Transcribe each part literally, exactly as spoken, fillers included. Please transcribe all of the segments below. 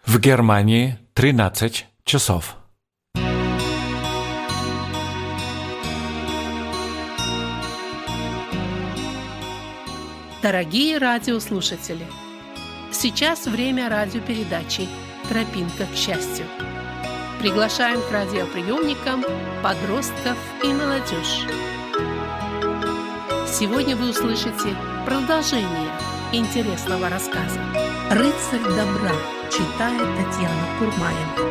В Германии тринадцать часов. Дорогие радиослушатели, сейчас время радиопередачи «Тропинка к счастью». Приглашаем к радиоприемникам подростков и молодежь. Сегодня вы услышите продолжение интересного рассказа «Рыцарь добра», читает Татьяна Курмаева.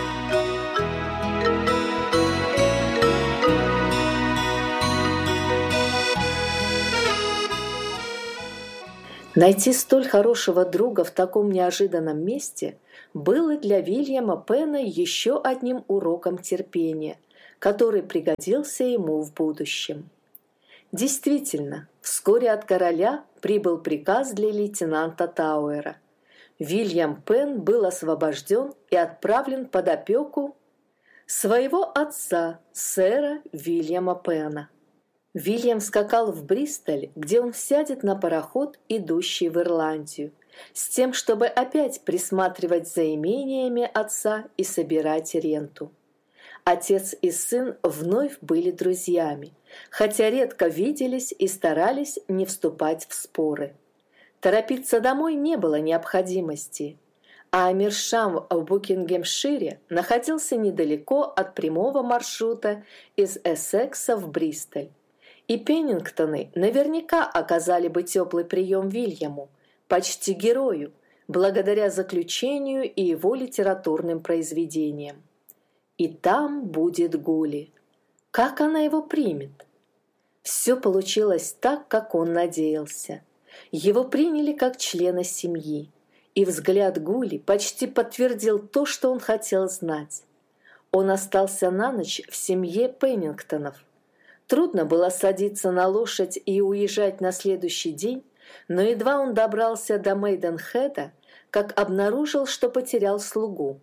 Найти столь хорошего друга в таком неожиданном месте было для Вильяма Пена еще одним уроком терпения, который пригодился ему в будущем. Действительно, вскоре от короля прибыл приказ для лейтенанта Тауэра. Вильям Пен был освобожден и отправлен под опеку своего отца, сэра Вильяма Пена. Вильям скакал в Бристоль, где он сядет на пароход, идущий в Ирландию, с тем, чтобы опять присматривать за имениями отца и собирать ренту. Отец и сын вновь были друзьями, хотя редко виделись и старались не вступать в споры. Торопиться домой не было необходимости, а Амиршам в Букингемшире находился недалеко от прямого маршрута из Эссекса в Бристоль. И Пеннингтоны наверняка оказали бы теплый прием Вильяму, почти герою, благодаря заключению и его литературным произведениям. И там будет Гули. Как она его примет? Все получилось так, как он надеялся. Его приняли как члена семьи, и взгляд Гули почти подтвердил то, что он хотел знать. Он остался на ночь в семье Пеннингтонов. Трудно было садиться на лошадь и уезжать на следующий день, но едва он добрался до Мейденхеда, как обнаружил, что потерял слугу.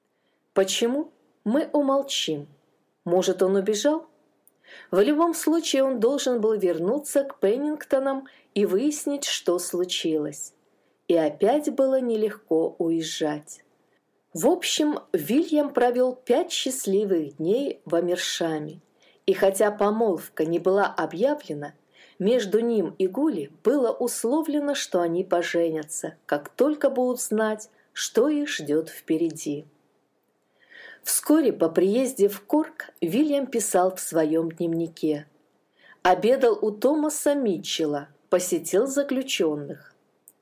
Почему? Мы умолчим. Может, он убежал? В любом случае он должен был вернуться к Пеннингтонам и выяснить, что случилось. И опять было нелегко уезжать. В общем, Вильям провел пять счастливых дней в Амиршаме. И хотя помолвка не была объявлена, между ним и Гули было условлено, что они поженятся, как только будут знать, что их ждет впереди. Вскоре по приезде в Корк Вильям писал в своем дневнике: «Обедал у Томаса Митчелла, посетил заключенных».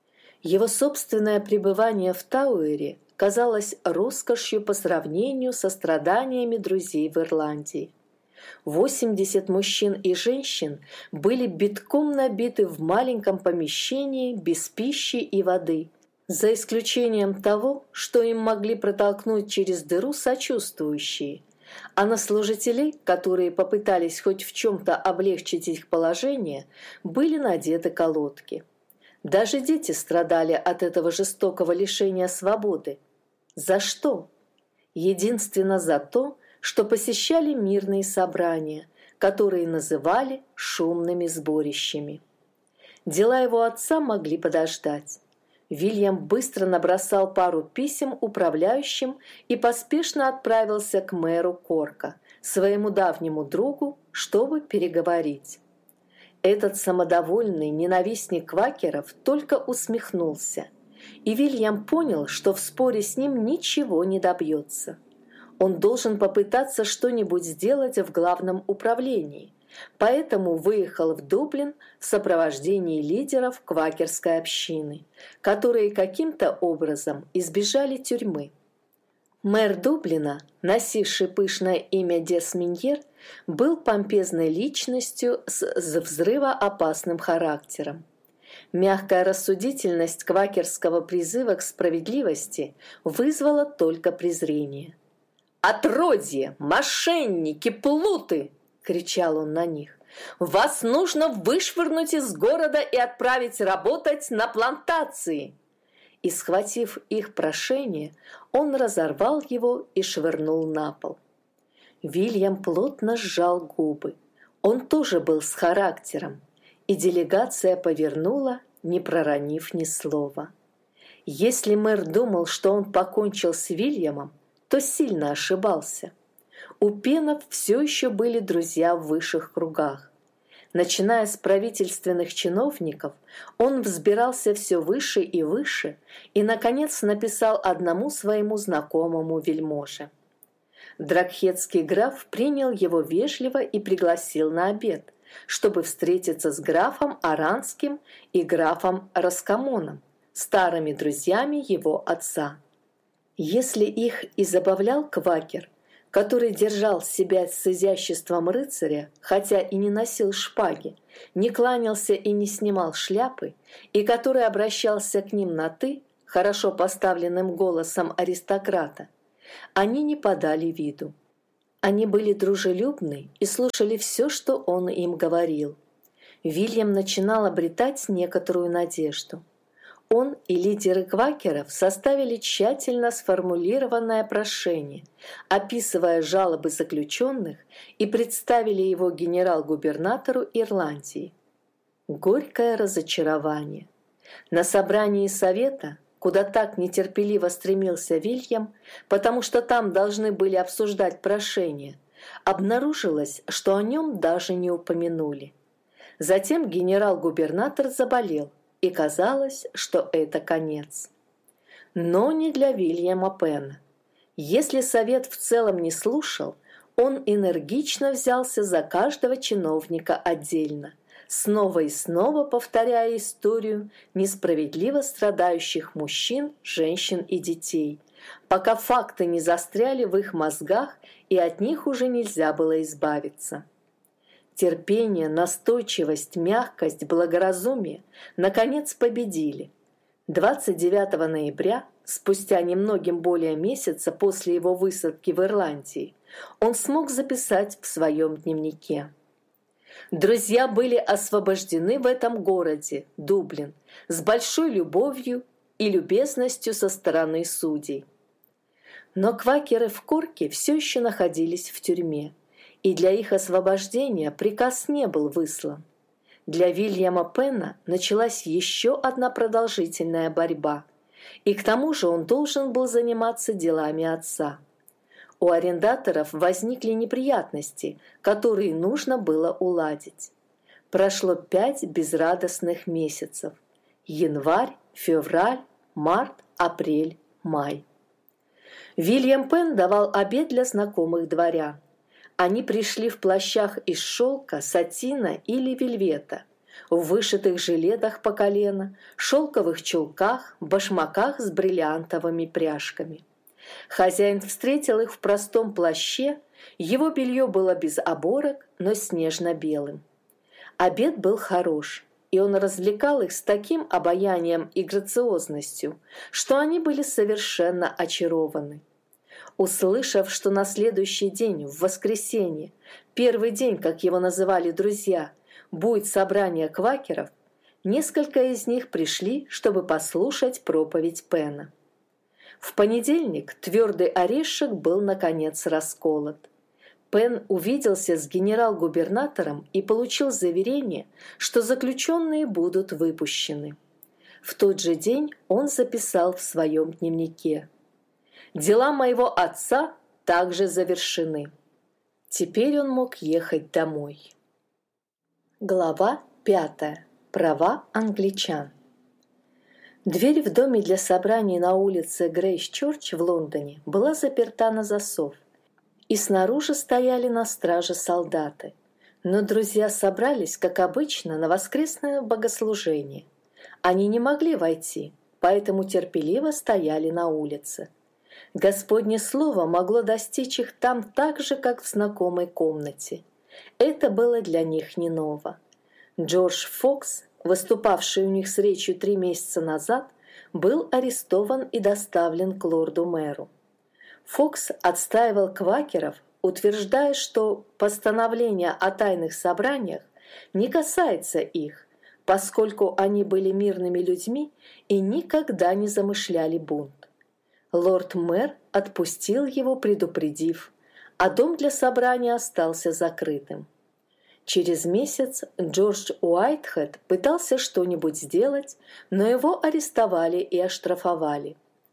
Его собственное пребывание в Тауэре казалось роскошью по сравнению со страданиями друзей в Ирландии. восемьдесят мужчин и женщин были битком набиты в маленьком помещении без пищи и воды, за исключением того, что им могли протолкнуть через дыру сочувствующие, а на служителей, которые попытались хоть в чем-то облегчить их положение, были надеты колодки. Даже дети страдали от этого жестокого лишения свободы. За что? Единственно за то, что посещали мирные собрания, которые называли шумными сборищами. Дела его отца могли подождать. Вильям быстро набросал пару писем управляющим и поспешно отправился к мэру Корка, своему давнему другу, чтобы переговорить. Этот самодовольный ненавистник квакеров только усмехнулся, и Вильям понял, что в споре с ним ничего не добьется. Он должен попытаться что-нибудь сделать в главном управлении, поэтому выехал в Дублин в сопровождении лидеров квакерской общины, которые каким-то образом избежали тюрьмы. Мэр Дублина, носивший пышное имя Десминьер, был помпезной личностью с взрывоопасным характером. Мягкая рассудительность квакерского призыва к справедливости вызвала только презрение. «Отродье! Мошенники! Плуты!» — кричал он на них. «Вас нужно вышвырнуть из города и отправить работать на плантации!» И, схватив их прошение, он разорвал его и швырнул на пол. Вильям плотно сжал губы. Он тоже был с характером, и делегация повернула, не проронив ни слова. Если мэр думал, что он покончил с Вильямом, то сильно ошибался. У Пеннов все еще были друзья в высших кругах. Начиная с правительственных чиновников, он взбирался все выше и выше и, наконец, написал одному своему знакомому вельможе. Дракхетский граф принял его вежливо и пригласил на обед, чтобы встретиться с графом Аранским и графом Раскамоном, старыми друзьями его отца. Если их и забавлял квакер, который держал себя с изяществом рыцаря, хотя и не носил шпаги, не кланялся и не снимал шляпы, и который обращался к ним на «ты», хорошо поставленным голосом аристократа, они не подали виду. Они были дружелюбны и слушали все, что он им говорил. Вильям начинал обретать некоторую надежду. Он и лидеры квакеров составили тщательно сформулированное прошение, описывая жалобы заключенных, и представили его генерал-губернатору Ирландии. Горькое разочарование. На собрании совета, куда так нетерпеливо стремился Вильям, потому что там должны были обсуждать прошение, обнаружилось, что о нем даже не упомянули. Затем генерал-губернатор заболел, и казалось, что это конец. Но не для Вильяма Пенна. Если совет в целом не слушал, он энергично взялся за каждого чиновника отдельно, снова и снова повторяя историю несправедливо страдающих мужчин, женщин и детей, пока факты не застряли в их мозгах и от них уже нельзя было избавиться. Терпение, настойчивость, мягкость, благоразумие наконец победили. двадцать девятого ноября, спустя немногим более месяца после его высадки в Ирландии, он смог записать в своем дневнике: «Друзья были освобождены в этом городе, Дублин, с большой любовью и любезностью со стороны судей». Но квакеры в Корке все еще находились в тюрьме, и для их освобождения приказ не был выслан. Для Вильяма Пенна началась еще одна продолжительная борьба, и к тому же он должен был заниматься делами отца. У арендаторов возникли неприятности, которые нужно было уладить. Прошло пять безрадостных месяцев: январь, февраль, март, апрель, май. Вильям Пенн давал обед для знакомых дворян. Они пришли в плащах из шелка, сатина или вельвета, в вышитых жилетах по колено, шелковых чулках, башмаках с бриллиантовыми пряжками. Хозяин встретил их в простом плаще, его белье было без оборок, но снежно-белым. Обед был хорош, и он развлекал их с таким обаянием и грациозностью, что они были совершенно очарованы. Услышав, что на следующий день, в воскресенье, первый день, как его называли друзья, будет собрание квакеров, несколько из них пришли, чтобы послушать проповедь Пенна. В понедельник твердый орешек был, наконец, расколот. Пенн увиделся с генерал-губернатором и получил заверение, что заключенные будут выпущены. В тот же день он записал в своем дневнике: «Дела моего отца также завершены». Теперь он мог ехать домой. Глава пятая. Права англичан. Дверь в доме для собраний на улице Грейс-Чорч в Лондоне была заперта на засов, и снаружи стояли на страже солдаты. Но друзья собрались, как обычно, на воскресное богослужение. Они не могли войти, поэтому терпеливо стояли на улице. Господне слово могло достичь их там так же, как в знакомой комнате. Это было для них не ново. Джордж Фокс, выступавший у них с речью три месяца назад, был арестован и доставлен к лорду-мэру. Фокс отстаивал квакеров, утверждая, что постановление о тайных собраниях не касается их, поскольку они были мирными людьми и никогда не замышляли бунт. Лорд-мэр отпустил его, предупредив, а дом для собрания остался закрытым. Через месяц Джордж Уайтхед пытался что-нибудь сделать, но его арестовали и оштрафовали.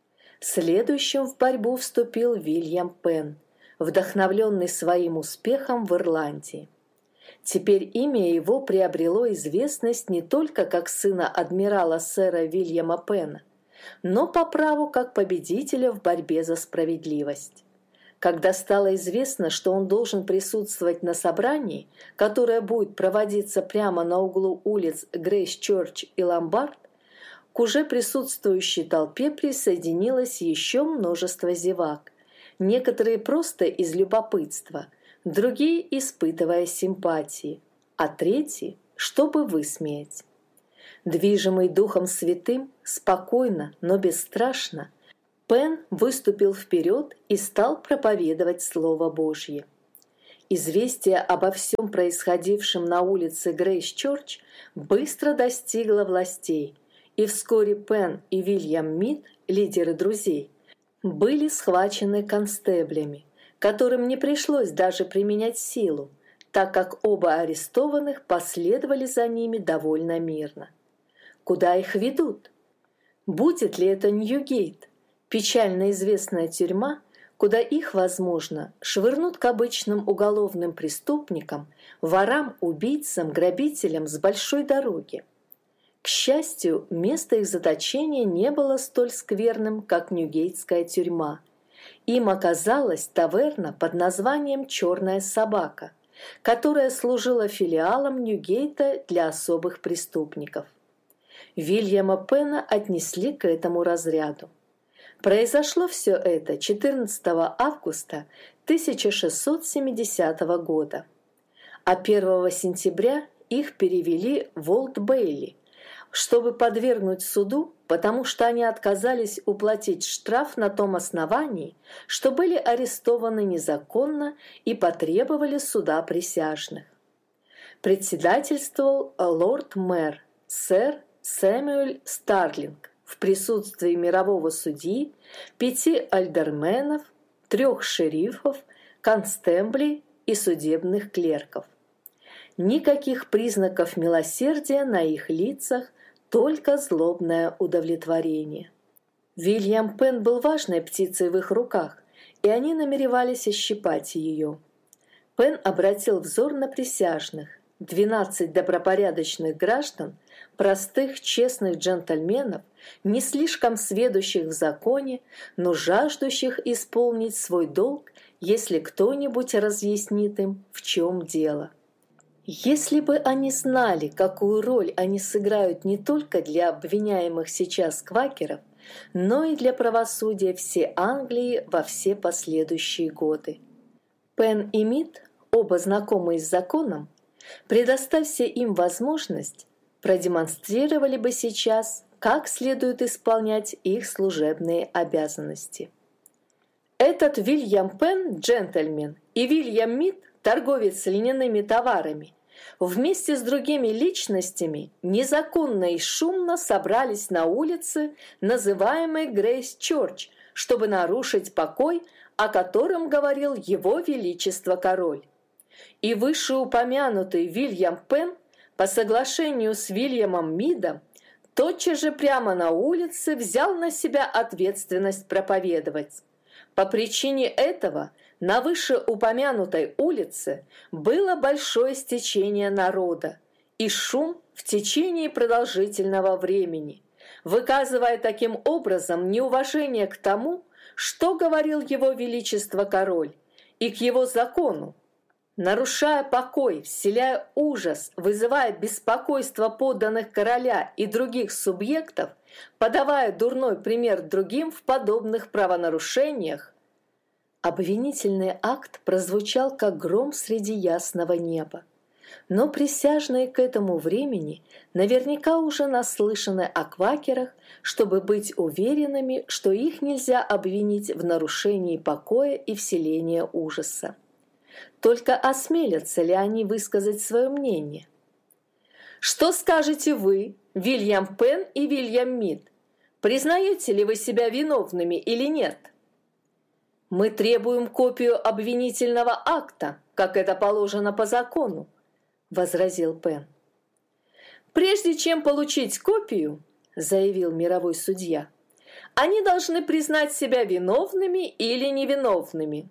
Следующим в борьбу вступил Вильям Пенн, вдохновленный своим успехом в Ирландии. Теперь имя его приобрело известность не только как сына адмирала сэра Вильяма Пенна, но по праву как победителя в борьбе за справедливость. Когда стало известно, что он должен присутствовать на собрании, которое будет проводиться прямо на углу улиц Грейс-Чёрч и Ломбард, к уже присутствующей толпе присоединилось еще множество зевак, некоторые просто из любопытства, другие испытывая симпатии, а третьи, чтобы высмеять. Движимый Духом Святым, спокойно, но бесстрашно, Пенн выступил вперед и стал проповедовать Слово Божье. Известие обо всем происходившем на улице Грейс-Чёрч быстро достигло властей, и вскоре Пенн и Вильям Мид, лидеры друзей, были схвачены констеблями, которым не пришлось даже применять силу, так как оба арестованных последовали за ними довольно мирно. Куда их ведут? Будет ли это Ньюгейт, печально известная тюрьма, куда их, возможно, швырнут к обычным уголовным преступникам, ворам, убийцам, грабителям с большой дороги? К счастью, место их заточения не было столь скверным, как Ньюгейтская тюрьма. Им оказалась таверна под названием «Черная собака», которая служила филиалом Ньюгейта для особых преступников. Вильяма Пенна отнесли к этому разряду. Произошло все это четырнадцатого августа тысяча шестьсот семидесятого года, а первого сентября их перевели в Олд-Бейли, чтобы подвергнуть суду, потому что они отказались уплатить штраф на том основании, что были арестованы незаконно и потребовали суда присяжных. Председательствовал лорд-мэр сэр Сэмюэль Старлинг в присутствии мирового судьи, пяти альдерменов, трех шерифов, констеблей и судебных клерков. Никаких признаков милосердия на их лицах, только злобное удовлетворение. Вильям Пенн был важной птицей в их руках, и они намеревались ощипать ее. Пенн обратил взор на присяжных, двенадцать добропорядочных граждан, простых, честных джентльменов, не слишком сведущих в законе, но жаждущих исполнить свой долг, если кто-нибудь разъяснит им, в чем дело. Если бы они знали, какую роль они сыграют не только для обвиняемых сейчас квакеров, но и для правосудия всей Англии во все последующие годы. Пенн и Мид, оба знакомые с законом, предоставься им возможность, продемонстрировали бы сейчас, как следует исполнять их служебные обязанности. Этот Вильям Пенн – джентльмен, и Вильям Мид – торговец льняными товарами, вместе с другими личностями незаконно и шумно собрались на улице, называемой Грейс-Чёрч, чтобы нарушить покой, о котором говорил Его Величество Король. И вышеупомянутый Вильям Пенн по соглашению с Вильямом Мидом тотчас же прямо на улице взял на себя ответственность проповедовать. По причине этого на вышеупомянутой улице было большое стечение народа и шум в течение продолжительного времени, выказывая таким образом неуважение к тому, что говорил Его Величество Король, и к его закону, нарушая покой, вселяя ужас, вызывая беспокойство подданных короля и других субъектов, подавая дурной пример другим в подобных правонарушениях. Обвинительный акт прозвучал, как гром среди ясного неба. Но присяжные к этому времени наверняка уже наслышаны о квакерах, чтобы быть уверенными, что их нельзя обвинить в нарушении покоя и вселения ужаса. Только осмелятся ли они высказать свое мнение? Что скажете вы, Вильям Пенн и Вильям Мид? Признаете ли вы себя виновными или нет? Мы требуем копию обвинительного акта, как это положено по закону. возразил Пен. «Прежде чем получить копию, — заявил мировой судья, — они должны признать себя виновными или невиновными».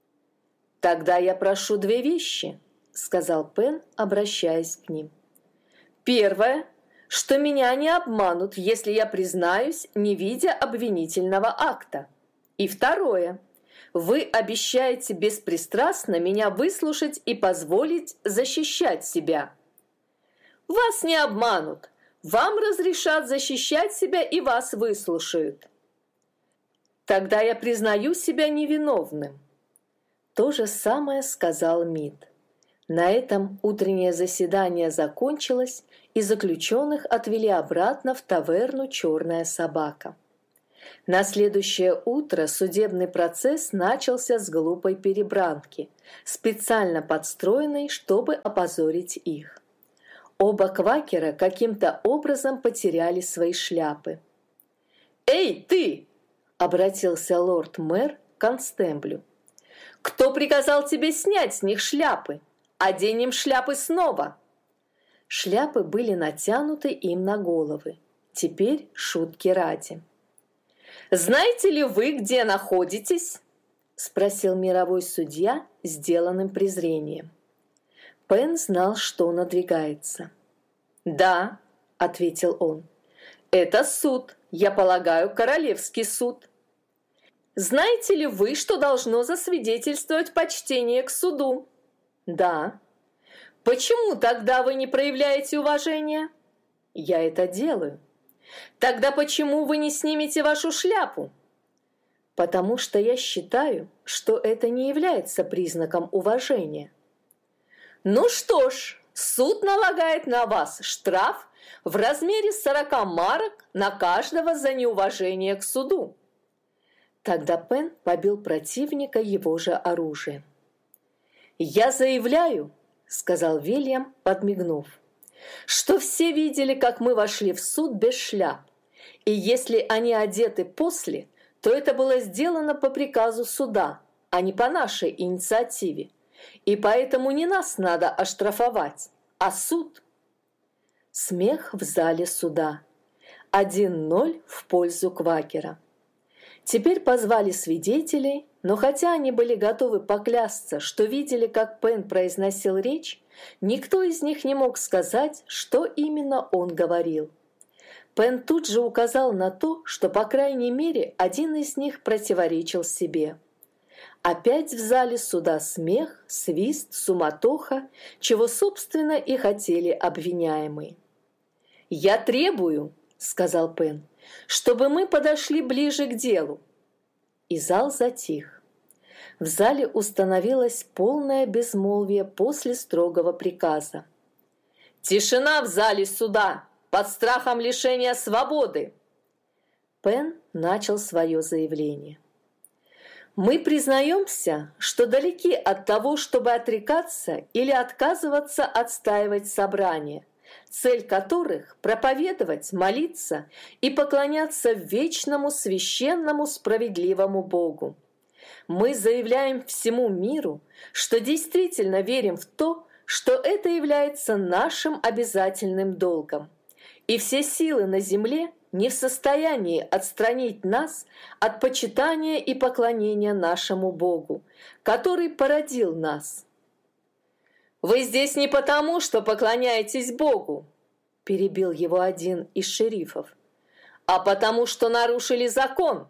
«Тогда я прошу две вещи, — сказал Пен, обращаясь к ним. «Первое, что меня не обманут, если я признаюсь, не видя обвинительного акта. И второе, вы обещаете беспристрастно меня выслушать и позволить защищать себя». «Вас не обманут, вам разрешат защищать себя и вас выслушают». «Тогда я признаю себя невиновным». То же самое сказал МИД. На этом утреннее заседание закончилось, и заключенных отвели обратно в таверну «Черная собака». На следующее утро судебный процесс начался с глупой перебранки, специально подстроенной, чтобы опозорить их. Оба квакера каким-то образом потеряли свои шляпы. «Эй, ты!» — обратился лорд-мэр к констеблю. «Кто приказал тебе снять с них шляпы? Оденем шляпы снова!» Шляпы были натянуты им на головы. Теперь шутки ради. «Знаете ли вы, где находитесь?» — спросил мировой судья с сделанным презрением. Пен знал, что надвигается. «Да», — ответил он, — «это суд, я полагаю, королевский суд». «Знаете ли вы, что должно засвидетельствовать почтение к суду?» «Да». «Почему тогда вы не проявляете уважения?» «Я это делаю». «Тогда почему вы не снимете вашу шляпу?» «Потому что я считаю, что это не является признаком уважения». «Ну что ж, суд налагает на вас штраф в размере сорока марок на каждого за неуважение к суду». Тогда Пен побил противника его же оружием. «Я заявляю, — сказал Вильям, подмигнув, — что все видели, как мы вошли в суд без шляп, и если они одеты после, то это было сделано по приказу суда, а не по нашей инициативе, и поэтому не нас надо оштрафовать, а суд». Смех в зале суда. один ноль в пользу квакера. Теперь позвали свидетелей, но хотя они были готовы поклясться, что видели, как Пен произносил речь, никто из них не мог сказать, что именно он говорил. Пен тут же указал на то, что, по крайней мере, один из них противоречил себе. Опять в зале суда смех, свист, суматоха, чего, собственно, и хотели обвиняемые. «Я требую, — сказал Пен, — чтобы мы подошли ближе к делу». И зал затих. В зале установилось полное безмолвие после строгого приказа. «Тишина в зале суда! Под страхом лишения свободы!» Пен начал свое заявление. «Мы признаемся, что далеки от того, чтобы отрекаться или отказываться отстаивать собрания, цель которых – проповедовать, молиться и поклоняться вечному, священному, справедливому Богу. Мы заявляем всему миру, что действительно верим в то, что это является нашим обязательным долгом, и все силы на земле не в состоянии отстранить нас от почитания и поклонения нашему Богу, который породил нас». «Вы здесь не потому, что поклоняетесь Богу, — перебил его один из шерифов, — а потому, что нарушили закон».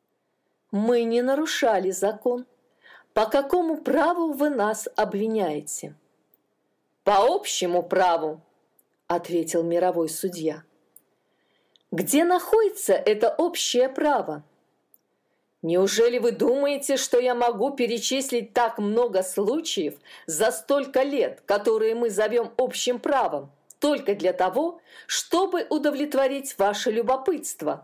«Мы не нарушали закон. По какому праву вы нас обвиняете?» «По общему праву, — ответил мировой судья». «Где находится это общее право?» «Неужели вы думаете, что я могу перечислить так много случаев за столько лет, которые мы зовем общим правом, только для того, чтобы удовлетворить ваше любопытство?»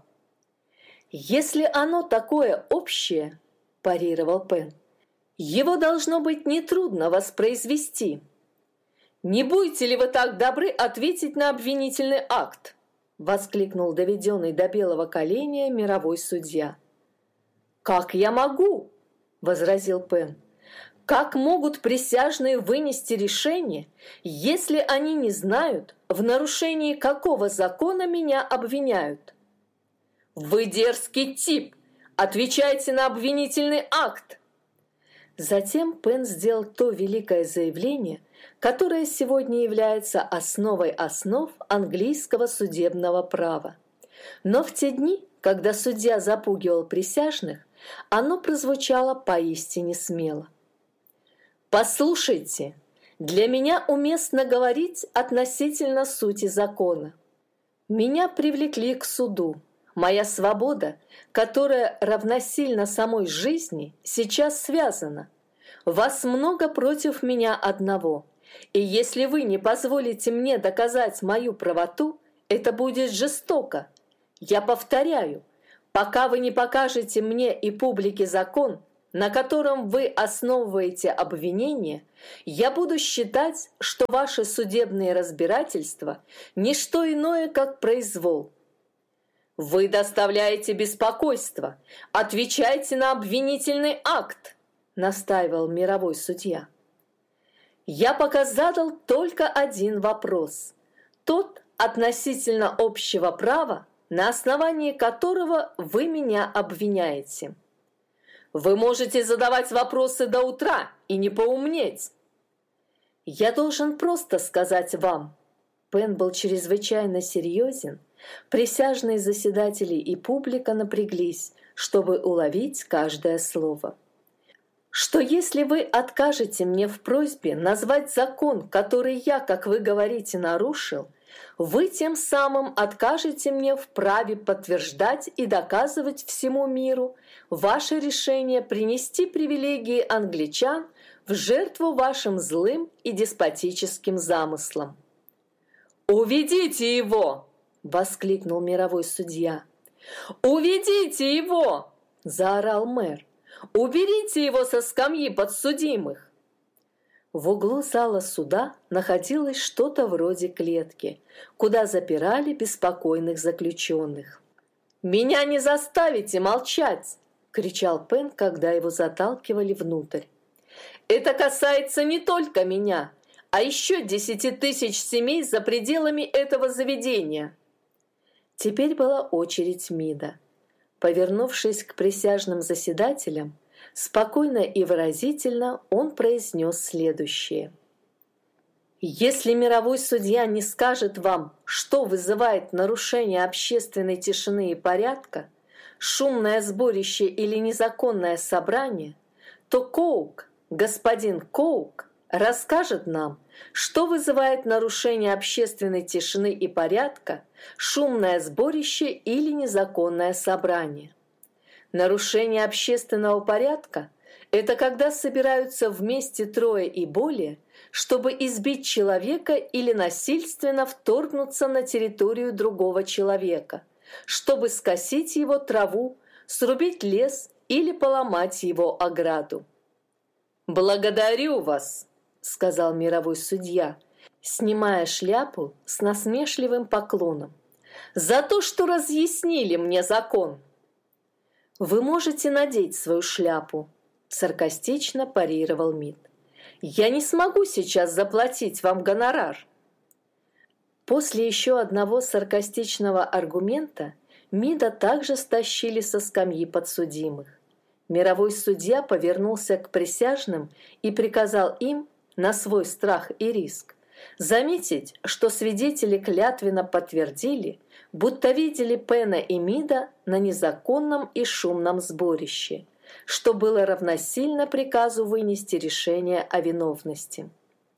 «Если оно такое общее, — парировал Пен, — его должно быть нетрудно воспроизвести». «Не будете ли вы так добры ответить на обвинительный акт?» — воскликнул доведенный до белого коленя мировой судья. «Как я могу?» — возразил Пен. Как могут присяжные вынести решение, если они не знают, в нарушении какого закона меня обвиняют? Вы дерзкий тип! Отвечайте на обвинительный акт! Затем Пен сделал то великое заявление, которое сегодня является основой основ английского судебного права. Но в те дни, когда судья запугивал присяжных, оно прозвучало поистине смело. «Послушайте, для меня уместно говорить относительно сути закона. Меня привлекли к суду. Моя свобода, которая равносильна самой жизни, сейчас связана. Вас много против меня одного, и если вы не позволите мне доказать мою правоту, это будет жестоко. Я повторяю, пока вы не покажете мне и публике закон, на котором вы основываете обвинение, я буду считать, что ваши судебные разбирательства – не что иное, как произвол. Вы доставляете беспокойство. Отвечайте на обвинительный акт, настаивал мировой судья. Я пока задал только один вопрос. Тот относительно общего права, на основании которого вы меня обвиняете. Вы можете задавать вопросы до утра и не поумнеть. Я должен просто сказать вам. Пен был чрезвычайно серьезен. Присяжные заседатели и публика напряглись, чтобы уловить каждое слово. Что если вы откажете мне в просьбе назвать закон, который я, как вы говорите, нарушил, вы тем самым откажете мне в праве подтверждать и доказывать всему миру ваше решение принести привилегии англичан в жертву вашим злым и деспотическим замыслам. «Уведите его!» – воскликнул мировой судья. «Уведите его!» – заорал мэр. «Уберите его со скамьи подсудимых!» В углу зала суда находилось что-то вроде клетки, куда запирали беспокойных заключенных. «Меня не заставите молчать!» – кричал Пен, когда его заталкивали внутрь. «Это касается не только меня, а еще десяти тысяч семей за пределами этого заведения!» Теперь была очередь Мида. Повернувшись к присяжным заседателям, спокойно и выразительно он произнес следующее. «Если мировой судья не скажет вам, что вызывает нарушение общественной тишины и порядка, шумное сборище или незаконное собрание, то Коук, господин Коук, расскажет нам, что вызывает нарушение общественной тишины и порядка, шумное сборище или незаконное собрание. Нарушение общественного порядка – это когда собираются вместе трое и более, чтобы избить человека или насильственно вторгнуться на территорию другого человека, чтобы скосить его траву, срубить лес или поломать его ограду. «Благодарю вас!» – сказал мировой судья, снимая шляпу с насмешливым поклоном, «за то, что разъяснили мне закон». «Вы можете надеть свою шляпу», – саркастично парировал Мид. «Я не смогу сейчас заплатить вам гонорар». После еще одного саркастичного аргумента Мида также стащили со скамьи подсудимых. Мировой судья повернулся к присяжным и приказал им, на свой страх и риск, заметить, что свидетели клятвенно подтвердили, будто видели Пена и Мида на незаконном и шумном сборище, что было равносильно приказу вынести решение о виновности.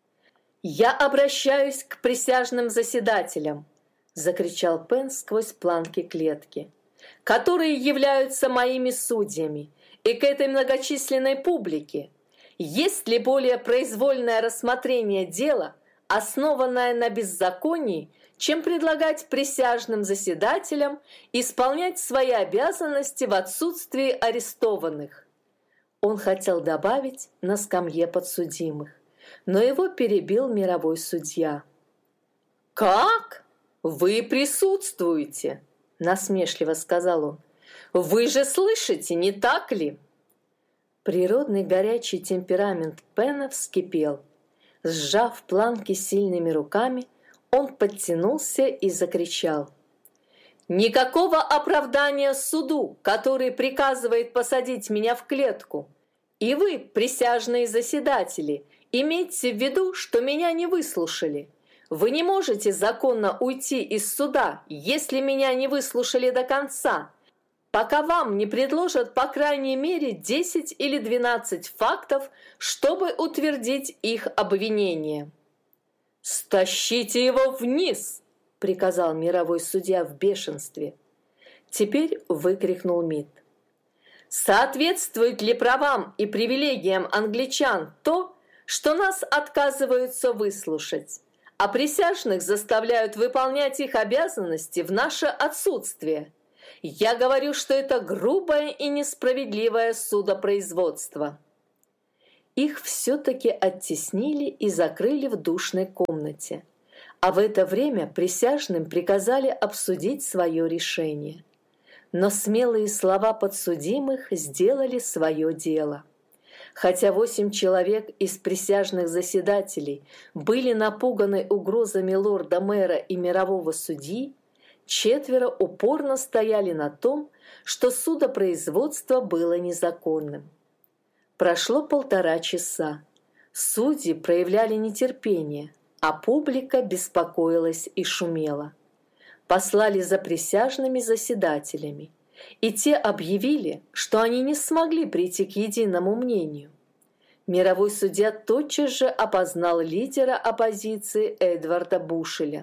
«Я обращаюсь к присяжным заседателям!» – закричал Пен сквозь планки клетки, «которые являются моими судьями, и к этой многочисленной публике. Есть ли более произвольное рассмотрение дела, основанное на беззаконии, чем предлагать присяжным заседателям исполнять свои обязанности в отсутствии арестованных?» Он хотел добавить «на скамье подсудимых», но его перебил мировой судья. «Как? Вы присутствуете?» – насмешливо сказал он. «Вы же слышите, не так ли?» Природный горячий темперамент Пена вскипел. Сжав планки сильными руками, он подтянулся и закричал: «Никакого оправдания суду, который приказывает посадить меня в клетку! И вы, присяжные заседатели, имейте в виду, что меня не выслушали. Вы не можете законно уйти из суда, если меня не выслушали до конца, пока вам не предложат по крайней мере десять или двенадцать фактов, чтобы утвердить их обвинение». «Стащите его вниз!» — приказал мировой судья в бешенстве. Теперь выкрикнул МИД: «Соответствует ли правам и привилегиям англичан то, что нас отказываются выслушать, а присяжных заставляют выполнять их обязанности в наше отсутствие? Я говорю, что это грубое и несправедливое судопроизводство». Их все-таки оттеснили и закрыли в душной комнате, а в это время присяжным приказали обсудить свое решение. Но смелые слова подсудимых сделали свое дело. Хотя восемь человек из присяжных заседателей были напуганы угрозами лорда-мэра и мирового судьи, четверо упорно стояли на том, что судопроизводство было незаконным. Прошло полтора часа. Судьи проявляли нетерпение, а публика беспокоилась и шумела. Послали за присяжными заседателями, и те объявили, что они не смогли прийти к единому мнению. Мировой судья тотчас же опознал лидера оппозиции Эдварда Бушеля.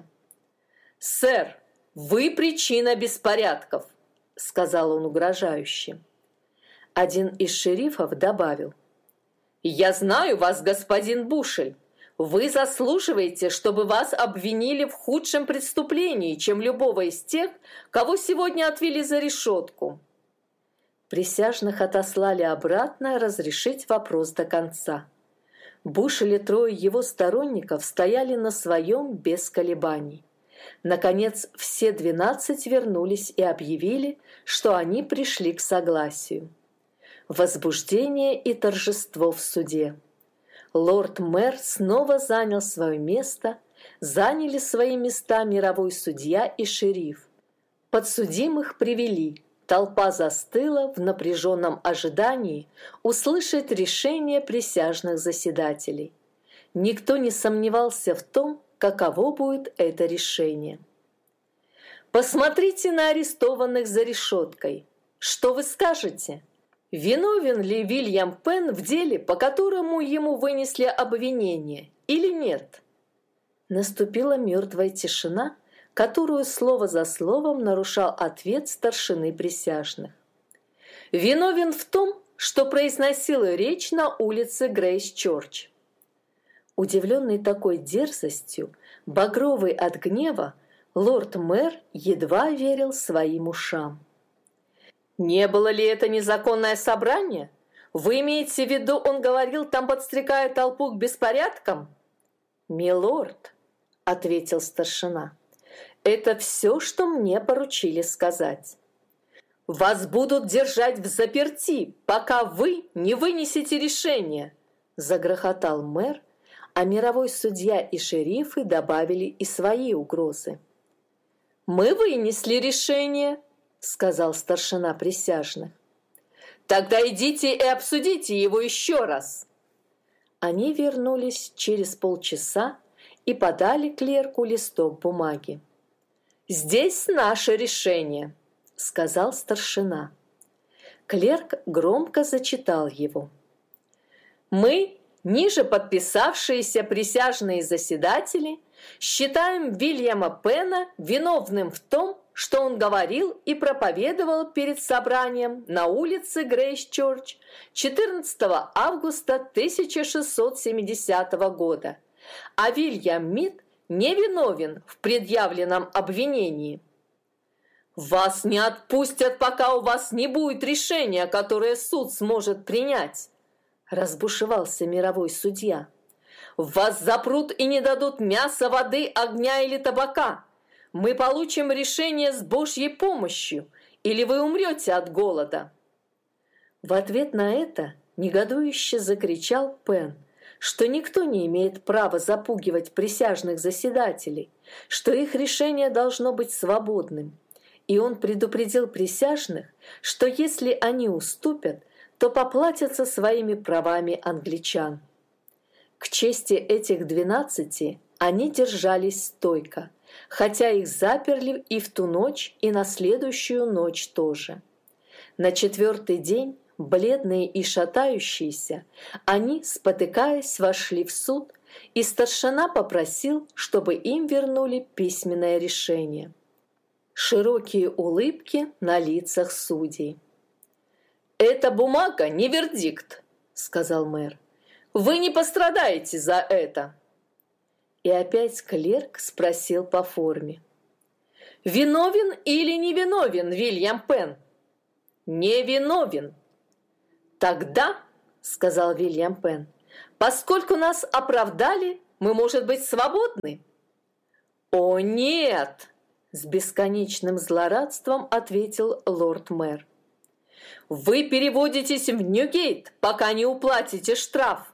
«Сэр, вы причина беспорядков», — сказал он угрожающе. Один из шерифов добавил: «Я знаю вас, господин Бушель. Вы заслуживаете, чтобы вас обвинили в худшем преступлении, чем любого из тех, кого сегодня отвели за решетку». Присяжных отослали обратно разрешить вопрос до конца. Бушель и трое его сторонников стояли на своем без колебаний. Наконец, все двенадцать вернулись и объявили, что они пришли к согласию. Возбуждение и торжество в суде. Лорд-мэр снова занял свое место, заняли свои места мировой судья и шериф. Подсудимых привели, толпа застыла в напряженном ожидании услышать решение присяжных заседателей. Никто не сомневался в том, каково будет это решение. «Посмотрите на арестованных за решеткой. Что вы скажете? Виновен ли Вильям Пен в деле, по которому ему вынесли обвинение, или нет?» Наступила мертвая тишина, которую слово за словом нарушал ответ старшины присяжных. «Виновен в том, что произносил речь на улице Грейс-Чорч». Удивленный такой дерзостью, багровый от гнева, лорд-мэр едва верил своим ушам. «Не было ли это незаконное собрание? Вы имеете в виду, он говорил там, подстрекая толпу к беспорядкам?» «Милорд», — ответил старшина, — «это все, что мне поручили сказать». «Вас будут держать взаперти, пока вы не вынесете решение», — загрохотал мэр, а мировой судья и шерифы добавили и свои угрозы. «Мы вынесли решение», — сказал старшина присяжных. «Тогда идите и обсудите его еще раз». Они вернулись через полчаса и подали клерку листок бумаги. «Здесь наше решение», — сказал старшина. Клерк громко зачитал его. «Мы, ниже подписавшиеся присяжные заседатели, считаем Вильяма Пена виновным в том, что он говорил и проповедовал перед собранием на улице Грейс-Чорч четырнадцатого августа тысяча шестьсот семидесятого года, а Вильям Мид не виновен в предъявленном обвинении. «Вас не отпустят, пока у вас не будет решения, которое суд сможет принять», — разбушевался мировой судья. «Вас запрут и не дадут мяса, воды, огня или табака. Мы получим решение с Божьей помощью, или вы умрете от голода». В ответ на это негодующе закричал Пен, что никто не имеет права запугивать присяжных заседателей, что их решение должно быть свободным. И он предупредил присяжных, что если они уступят, то поплатятся своими правами англичан. К чести этих двенадцати они держались стойко, хотя их заперли и в ту ночь, и на следующую ночь тоже. На четвертый день, бледные и шатающиеся, они, спотыкаясь, вошли в суд, и старшина попросил, чтобы им вернули письменное решение. Широкие улыбки на лицах судей. «Эта бумага не вердикт», — сказал мэр. «Вы не пострадаете за это». И опять клерк спросил по форме. «Виновен или не виновен Вильям Пен?» «Не виновен». «Тогда, — сказал Вильям Пен, — поскольку нас оправдали, мы, может быть, свободны?» «О, нет!» — с бесконечным злорадством ответил лорд-мэр. «Вы переводитесь в Ньюгейт, пока не уплатите штраф».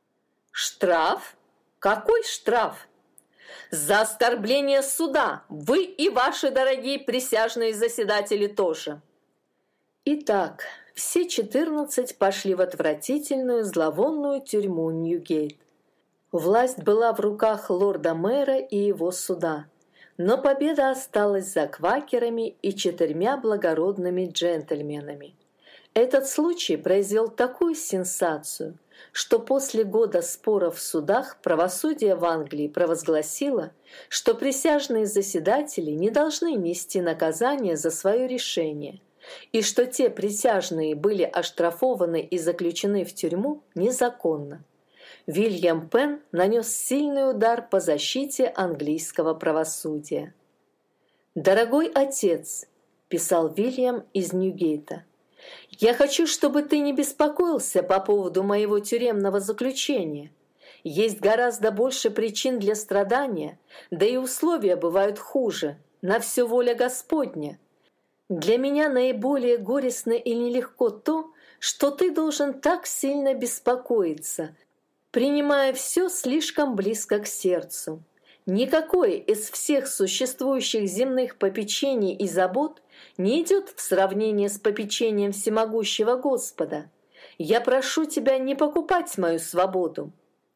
«Штраф? Какой штраф?» «За оскорбление суда, вы и ваши дорогие присяжные заседатели тоже». Итак, все четырнадцать пошли в отвратительную зловонную тюрьму Ньюгейт. Власть была в руках лорда-мэра и его суда, но победа осталась за квакерами и четырьмя благородными джентльменами. Этот случай произвел такую сенсацию, что после года споров в судах правосудие в Англии провозгласило, что присяжные заседатели не должны нести наказание за свое решение, и что те присяжные были оштрафованы и заключены в тюрьму незаконно. Вильям Пен нанес сильный удар по защите английского правосудия. «Дорогой отец», – писал Вильям из Ньюгейта, – «я хочу, чтобы ты не беспокоился по поводу моего тюремного заключения. Есть гораздо больше причин для страдания, да и условия бывают хуже, на все воля Господня. Для меня наиболее горестно и нелегко то, что ты должен так сильно беспокоиться, принимая все слишком близко к сердцу. Никакое из всех существующих земных попечений и забот не идет в сравнение с попечением всемогущего Господа. Я прошу тебя не покупать мою свободу».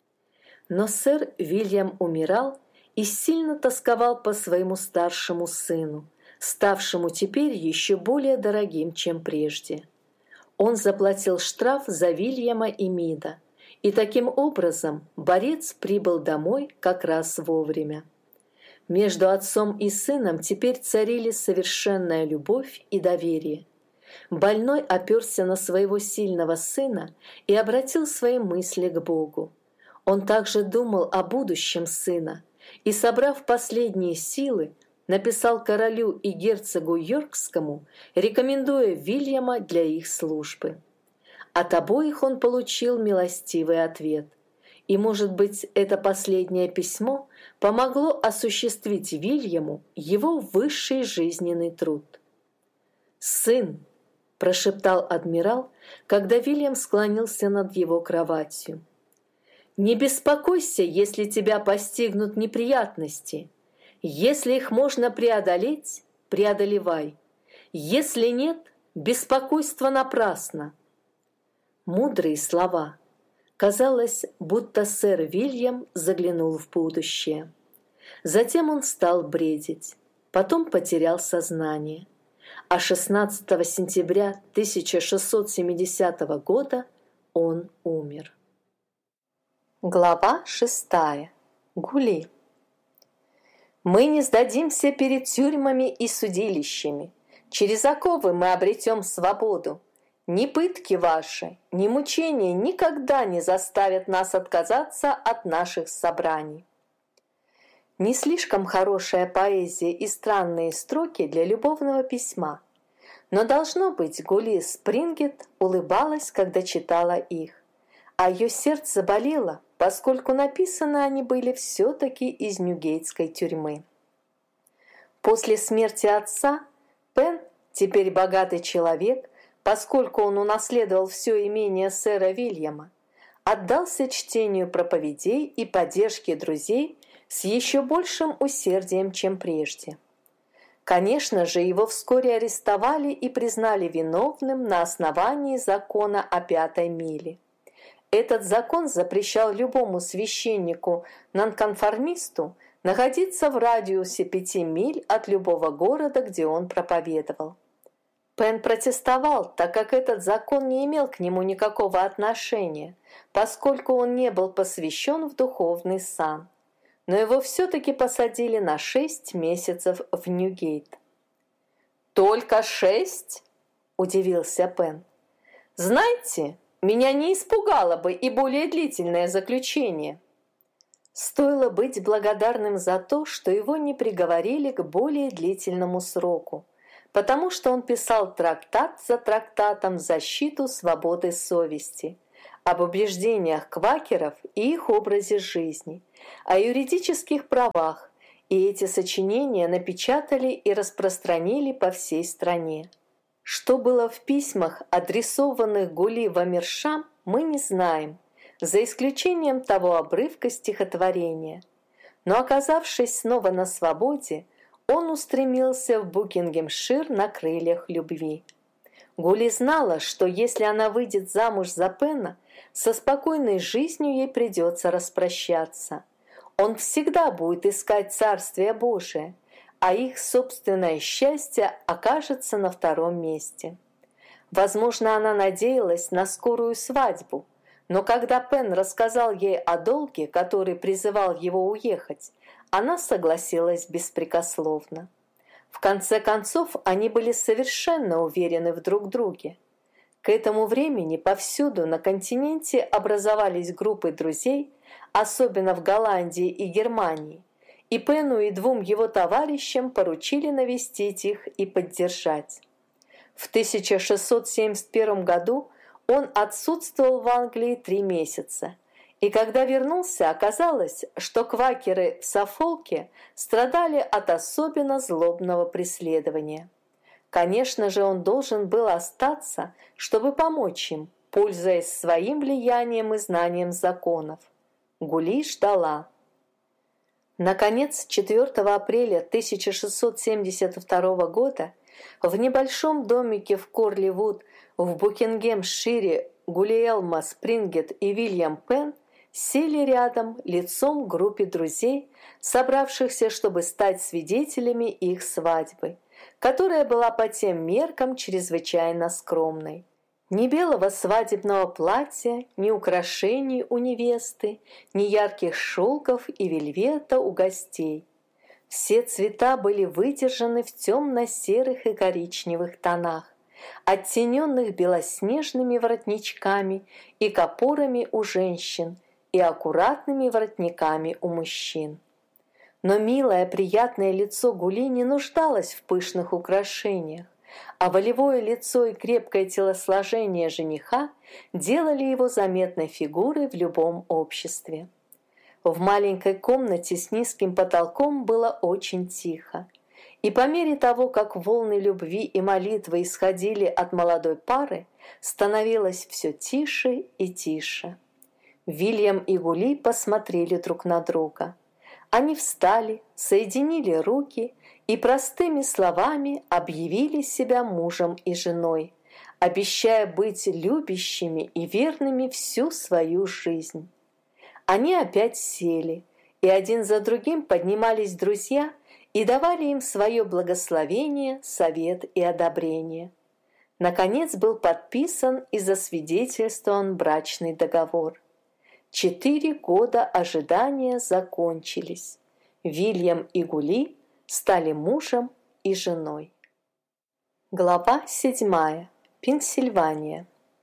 Но сэр Вильям умирал и сильно тосковал по своему старшему сыну, ставшему теперь еще более дорогим, чем прежде. Он заплатил штраф за Вильяма и Мида, и таким образом борец прибыл домой как раз вовремя. Между отцом и сыном теперь царили совершенная любовь и доверие. Больной оперся на своего сильного сына и обратил свои мысли к Богу. Он также думал о будущем сына и, собрав последние силы, написал королю и герцогу Йоркскому, рекомендуя Вильяма для их службы. От обоих он получил милостивый ответ. И, может быть, это последнее письмо помогло осуществить Вильяму его высший жизненный труд. «Сын!» – прошептал адмирал, когда Вильям склонился над его кроватью. «Не беспокойся, если тебя постигнут неприятности. Если их можно преодолеть, преодолевай. Если нет, беспокойство напрасно». Мудрые слова. Казалось, будто сэр Вильям заглянул в будущее. Затем он стал бредить, потом потерял сознание. А шестнадцатого сентября тысяча шестьсот семидесятого года он умер. Глава шестая. Гули. «Мы не сдадимся перед тюрьмами и судилищами. Через оковы мы обретем свободу. Ни пытки ваши, ни мучения никогда не заставят нас отказаться от наших собраний». Не слишком хорошая поэзия и странные строки для любовного письма, но, должно быть, Гули Спрингет улыбалась, когда читала их, а ее сердце болело, поскольку написаны они были все-таки из Ньюгейтской тюрьмы. После смерти отца Пен, теперь богатый человек, поскольку он унаследовал все имение сэра Вильяма, отдался чтению проповедей и поддержке друзей с еще большим усердием, чем прежде. Конечно же, его вскоре арестовали и признали виновным на основании закона о пятой миле. Этот закон запрещал любому священнику-нонконформисту находиться в радиусе пяти миль от любого города, где он проповедовал. Пен протестовал, так как этот закон не имел к нему никакого отношения, поскольку он не был посвящен в духовный сан. Но его все-таки посадили на шесть месяцев в Ньюгейт. «Только шесть?» – удивился Пен. «Знаете, меня не испугало бы и более длительное заключение». Стоило быть благодарным за то, что его не приговорили к более длительному сроку, потому что он писал трактат за трактатом в защиту свободы совести, об убеждениях квакеров и их образе жизни, о юридических правах, и эти сочинения напечатали и распространили по всей стране. Что было в письмах, адресованных Гули в Амиршам, мы не знаем, за исключением того обрывка стихотворения. Но, оказавшись снова на свободе, он устремился в Букингемшир на крыльях любви. Гули знала, что если она выйдет замуж за Пена, со спокойной жизнью ей придется распрощаться. Он всегда будет искать Царствие Божие, а их собственное счастье окажется на втором месте. Возможно, она надеялась на скорую свадьбу, но когда Пен рассказал ей о долге, который призывал его уехать, она согласилась беспрекословно. В конце концов, они были совершенно уверены в друг друге. К этому времени повсюду на континенте образовались группы друзей, особенно в Голландии и Германии, и Пену и двум его товарищам поручили навестить их и поддержать. В тысяча шестьсот семьдесят первом году он отсутствовал в Англии три месяца, и когда вернулся, оказалось, что квакеры в Саффолке страдали от особенно злобного преследования. Конечно же, он должен был остаться, чтобы помочь им, пользуясь своим влиянием и знанием законов. Гули ждала. Наконец, четвёртого апреля тысяча шестьсот семьдесят второго года в небольшом домике в Корли-Вуд в Букингемшире Гулиэлма Спрингет и Вильям Пен сели рядом лицом к группе друзей, собравшихся, чтобы стать свидетелями их свадьбы, которая была по тем меркам чрезвычайно скромной. Ни белого свадебного платья, ни украшений у невесты, ни ярких шелков и вельвета у гостей. Все цвета были выдержаны в темно-серых и коричневых тонах, оттененных белоснежными воротничками и капорами у женщин и аккуратными воротниками у мужчин. Но милое, приятное лицо Гули не нуждалось в пышных украшениях, а волевое лицо и крепкое телосложение жениха делали его заметной фигурой в любом обществе. В маленькой комнате с низким потолком было очень тихо, и по мере того, как волны любви и молитвы исходили от молодой пары, становилось все тише и тише. Вильям и Гули посмотрели друг на друга. Они встали, соединили руки и простыми словами объявили себя мужем и женой, обещая быть любящими и верными всю свою жизнь. Они опять сели, и один за другим поднимались друзья и давали им свое благословение, совет и одобрение. Наконец был подписан и засвидетельствован брачный договор. Четыре года ожидания закончились. Вильям и Гули стали мужем и женой. Глава седьмая. Пенсильвания.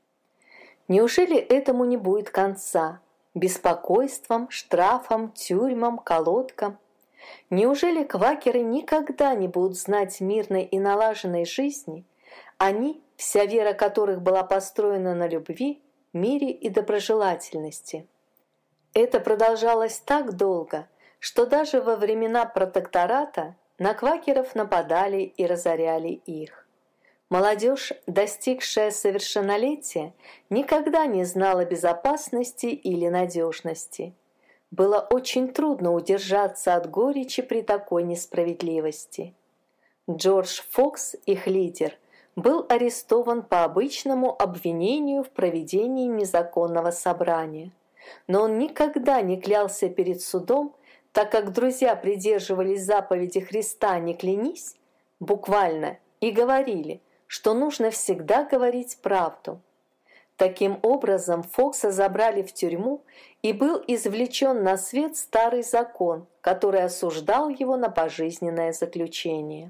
Неужели этому не будет конца? Беспокойством, штрафом, тюрьмам, колодкам? Неужели квакеры никогда не будут знать мирной и налаженной жизни? Они, вся вера которых была построена на любви, мире и доброжелательности. Это продолжалось так долго, что даже во времена протектората на квакеров нападали и разоряли их. Молодежь, достигшая совершеннолетия, никогда не знала безопасности или надежности. Было очень трудно удержаться от горечи при такой несправедливости. Джордж Фокс, их лидер, был арестован по обычному обвинению в проведении незаконного собрания. Но он никогда не клялся перед судом, так как друзья придерживались заповеди Христа «не клянись» буквально и говорили, что нужно всегда говорить правду. Таким образом, Фокса забрали в тюрьму, и был извлечен на свет старый закон, который осуждал его на пожизненное заключение.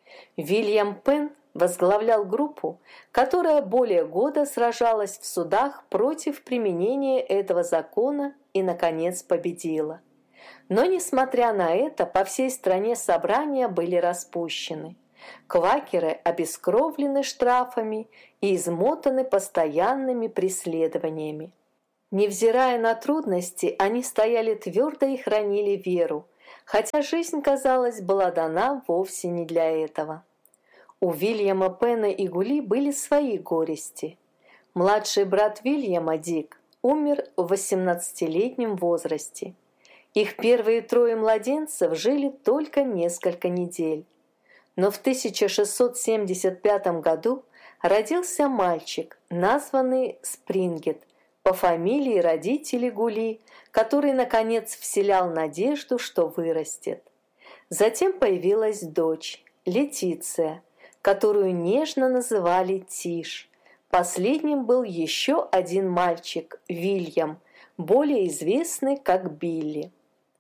Вильям Пенн возглавлял группу, которая более года сражалась в судах против применения этого закона и, наконец, победила. Но, несмотря на это, по всей стране собрания были распущены. Квакеры обескровлены штрафами и измотаны постоянными преследованиями. Невзирая на трудности, они стояли твердо и хранили веру, хотя жизнь, казалось, была дана вовсе не для этого. У Вильяма Пенна и Гули были свои горести. Младший брат Вильяма, Дик, умер в восемнадцатилетнем возрасте. Их первые трое младенцев жили только несколько недель. Но в тысяча шестьсот семьдесят пятом году родился мальчик, названный Спрингет, по фамилии родителей Гули, который, наконец, вселял надежду, что вырастет. Затем появилась дочь, Летиция, которую нежно называли Тиш. Последним был еще один мальчик, Вильям, более известный как Билли.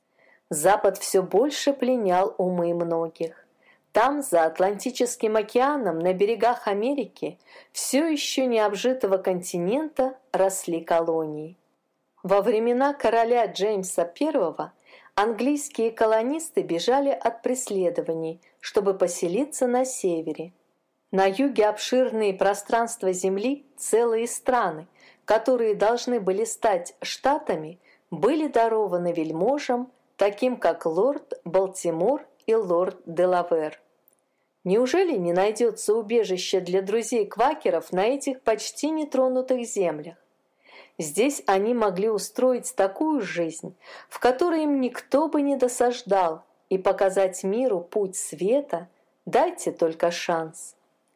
Запад все больше пленял умы многих. Там, за Атлантическим океаном, на берегах Америки, все еще не обжитого континента, росли колонии. Во времена короля Джеймса Первого английские колонисты бежали от преследований, чтобы поселиться на севере. На юге обширные пространства земли, целые страны, которые должны были стать штатами, были дарованы вельможам, таким как лорд Балтимор и лорд Делавер. Неужели не найдется убежище для друзей-квакеров на этих почти нетронутых землях? Здесь они могли устроить такую жизнь, в которой им никто бы не досаждал, и показать миру путь света, дайте только шанс.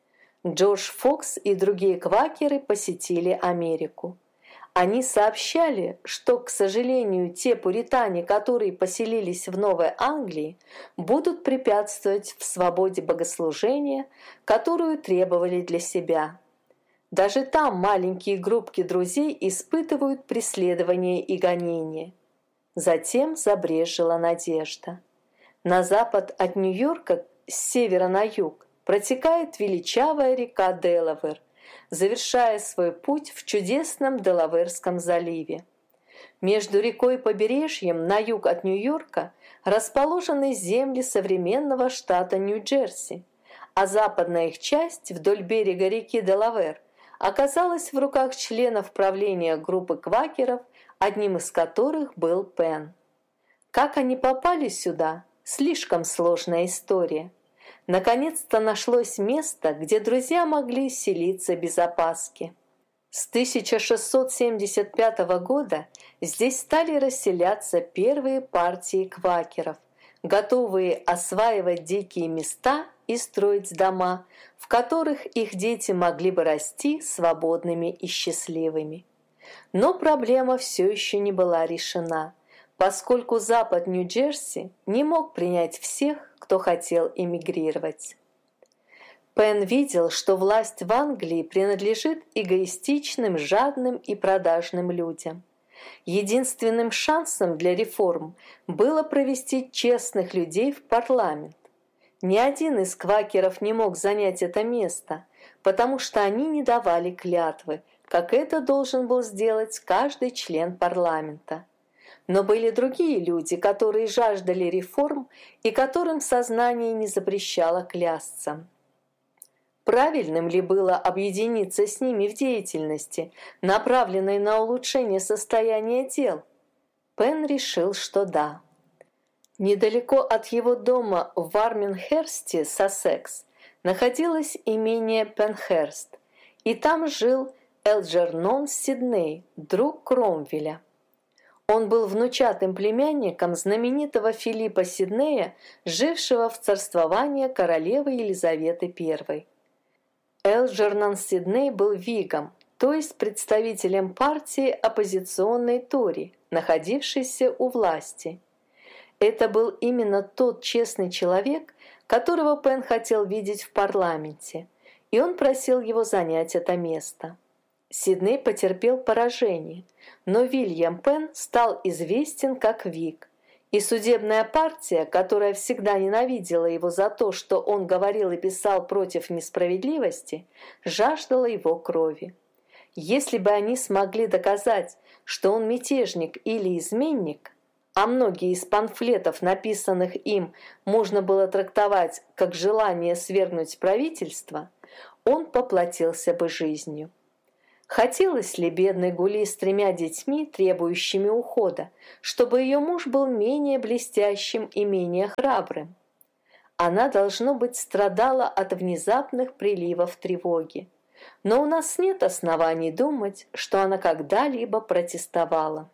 Джордж Фокс и другие квакеры посетили Америку. Они сообщали, что, к сожалению, те пуритане, которые поселились в Новой Англии, будут препятствовать в свободе богослужения, которую требовали для себя. Даже там маленькие группки друзей испытывают преследование и гонения. Затем забрежила надежда. На запад от Нью-Йорка, с севера на юг, протекает величавая река Делавэр, завершая свой путь в чудесном Делаверском заливе. Между рекой и побережьем на юг от Нью-Йорка расположены земли современного штата Нью-Джерси, а западная их часть вдоль берега реки Делавэр оказалась в руках членов правления группы квакеров, одним из которых был Пенн. Как они попали сюда? Слишком сложная история. Наконец-то нашлось место, где друзья могли селиться без опаски. С тысяча шестьсот семьдесят пятого года здесь стали расселяться первые партии квакеров, готовые осваивать дикие места и строить дома, в которых их дети могли бы расти свободными и счастливыми. Но проблема все еще не была решена, поскольку запад Нью-Джерси не мог принять всех, кто хотел эмигрировать. Пенн видел, что власть в Англии принадлежит эгоистичным, жадным и продажным людям. Единственным шансом для реформ было провести честных людей в парламент. Ни один из квакеров не мог занять это место, потому что они не давали клятвы, как это должен был сделать каждый член парламента. Но были другие люди, которые жаждали реформ и которым сознание не запрещало клясться. Правильным ли было объединиться с ними в деятельности, направленной на улучшение состояния дел? Пенн решил, что да. Недалеко от его дома в Арминхерсте, Сассекс, находилось имение Пенхерст, и там жил Элджернон Сидней, друг Кромвеля. Он был внучатым племянником знаменитого Филиппа Сиднея, жившего в царствовании королевы Елизаветы Первой. Элджернон Сидней был вигом, то есть представителем партии оппозиционной Тори, находившейся у власти. Это был именно тот честный человек, которого Пен хотел видеть в парламенте, и он просил его занять это место. Сидней потерпел поражение, но Вильям Пен стал известен как виг, и судебная партия, которая всегда ненавидела его за то, что он говорил и писал против несправедливости, жаждала его крови. Если бы они смогли доказать, что он мятежник или изменник, а многие из памфлетов, написанных им, можно было трактовать как желание свергнуть правительство, он поплатился бы жизнью. Хотелось ли бедной Гули с тремя детьми, требующими ухода, чтобы ее муж был менее блестящим и менее храбрым? Она, должно быть, страдала от внезапных приливов тревоги. Но у нас нет оснований думать, что она когда-либо протестовала.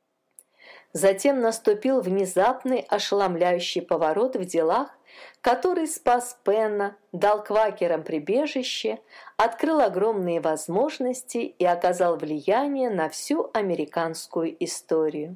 Затем наступил внезапный ошеломляющий поворот в делах, который спас Пена, дал квакерам прибежище, открыл огромные возможности и оказал влияние на всю американскую историю.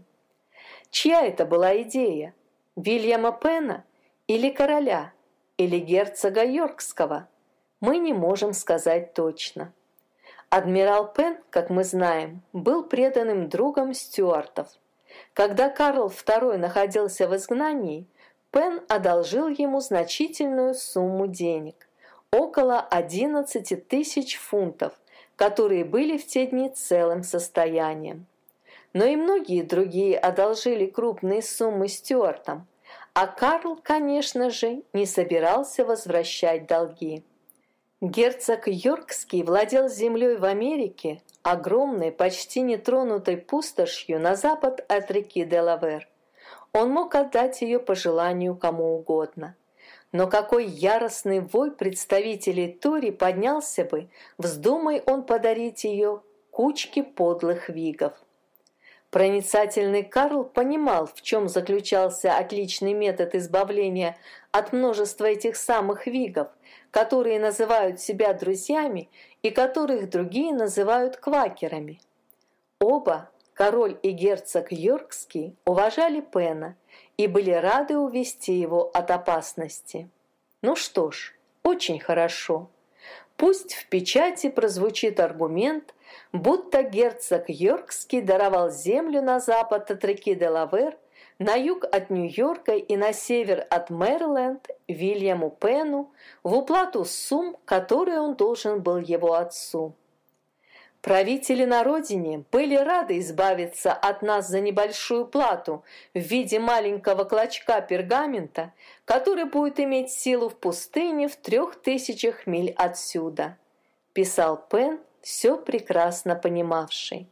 Чья это была идея? Вильяма Пена или короля, или герцога Йоркского? Мы не можем сказать точно. Адмирал Пен, как мы знаем, был преданным другом Стюартов. Когда Карл Второй находился в изгнании, Пен одолжил ему значительную сумму денег – около одиннадцати тысяч фунтов, которые были в те дни целым состоянием. Но и многие другие одолжили крупные суммы Стюартам, а Карл, конечно же, не собирался возвращать долги. Герцог Йоркский владел землей в Америке, огромной, почти нетронутой пустошью на запад от реки Делавэр. Он мог отдать ее по желанию кому угодно. Но какой яростный вой представителей Тори поднялся бы, вздумай он подарить ее кучке подлых вигов. Проницательный Карл понимал, в чем заключался отличный метод избавления от множества этих самых вигов, которые называют себя друзьями и которых другие называют квакерами. Оба, король и герцог Йоркский, уважали Пена и были рады увести его от опасности. Ну что ж, очень хорошо. Пусть в печати прозвучит аргумент, будто герцог Йоркский даровал землю на запад от реки Делавэр, на юг от Нью-Йорка и на север от Мэриленд Вильяму Пену в уплату сумм, которые он должен был его отцу. Правители на родине были рады избавиться от нас за небольшую плату в виде маленького клочка пергамента, который будет иметь силу в пустыне в трех тысячах миль отсюда, писал Пен, все прекрасно понимавший.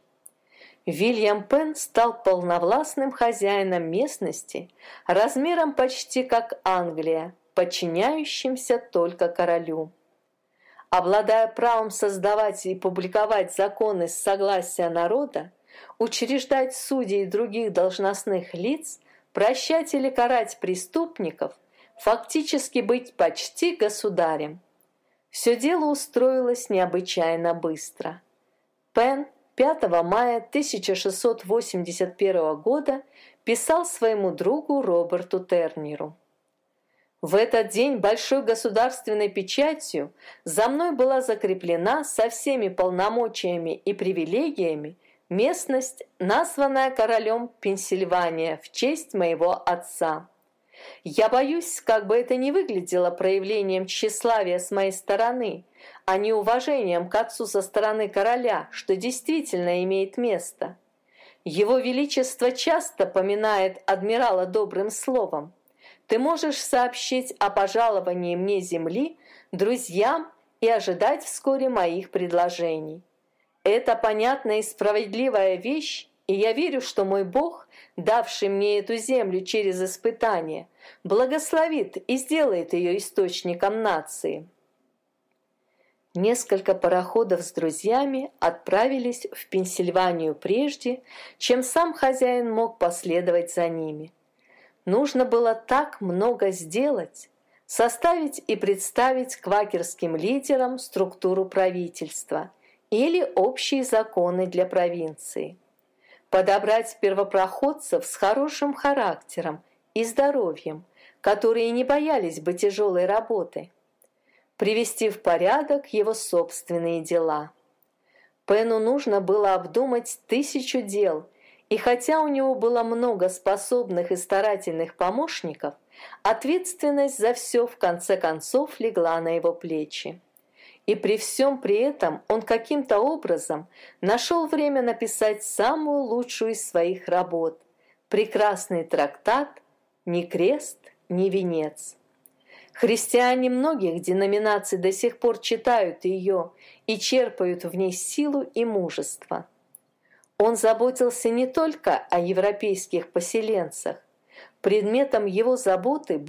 Вильям Пен стал полновластным хозяином местности, размером почти как Англия, подчиняющимся только королю. Обладая правом создавать и публиковать законы с согласия народа, учреждать судей и других должностных лиц, прощать или карать преступников, фактически быть почти государем. Все дело устроилось необычайно быстро. Пен пятого мая тысяча шестьсот восемьдесят первого года писал своему другу Роберту Тернеру: «В этот день большой государственной печатью за мной была закреплена со всеми полномочиями и привилегиями местность, названная королем Пенсильвания в честь моего отца. Я боюсь, как бы это ни выглядело проявлением тщеславия с моей стороны, а не уважением к отцу со стороны короля, что действительно имеет место. Его Величество часто поминает адмирала добрым словом. Ты можешь сообщить о пожаловании мне земли друзьям и ожидать вскоре моих предложений. Это понятная и справедливая вещь, и я верю, что мой Бог, давший мне эту землю через испытание, благословит и сделает ее источником нации». Несколько пароходов с друзьями отправились в Пенсильванию прежде, чем сам хозяин мог последовать за ними. Нужно было так много сделать, составить и представить квакерским лидерам структуру правительства или общие законы для провинции, подобрать первопроходцев с хорошим характером и здоровьем, которые не боялись бы тяжелой работы, привести в порядок его собственные дела. Пену нужно было обдумать тысячу дел, и хотя у него было много способных и старательных помощников, ответственность за все в конце концов легла на его плечи. И при всем при этом он каким-то образом нашел время написать самую лучшую из своих работ – прекрасный трактат «Ни крест, ни венец». Христиане многих деноминаций до сих пор читают ее и черпают в ней силу и мужество. Он заботился не только о европейских поселенцах. Предметом его заботы